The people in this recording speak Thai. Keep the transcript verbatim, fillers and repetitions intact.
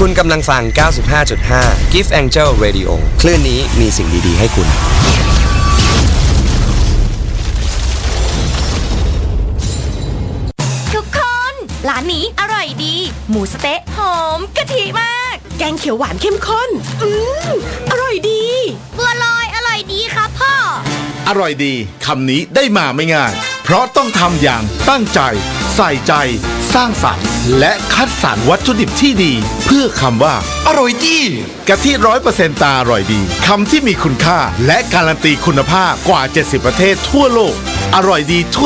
คุณกำลังฟัง เก้าสิบห้าจุดห้า Gift Angel Radio คลื่นนี้มีสิ่งดีๆให้คุณทุกคนร้านนี้อร่อยดีหมูสะเต๊ะหอมกะทิมากแกงเขียวหวานเข้มข้นอืมอร่อยดีบัวลอยอร่อยดีครับพ่ออร่อยดีคำนี้ได้มาไม่ง่ายเพราะต้องทำอย่างตั้งใจใส่ใจสร้างสรรค์และคัดสรรวัตถุดิบที่ดีเพื่อคำว่าอร่อยดีกะทิร้อยเปอร์เซ็นต์ตาอร่อยดีคำที่มีคุณค่าและการันตีคุณภาพกว่าเจ็ดสิบประเทศทั่วโลกอร่อยดีทั่ว